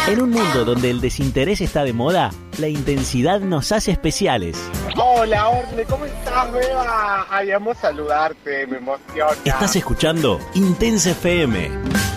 En un mundo donde el desinterés está de moda, la intensidad nos hace especiales. Hola, Orle, ¿cómo estás, Beba? Ay, amo saludarte, me emociona. Estás escuchando Intensa FM.